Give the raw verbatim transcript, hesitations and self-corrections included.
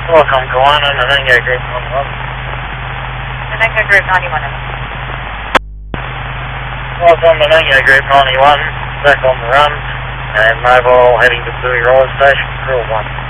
Welcome, Kawana, Nananga Group ninety-one. Nananga Group ninety-one. Welcome, Nananga Group ninety-one, back on the run, and mobile heading to Tui Roller Station, Crew one.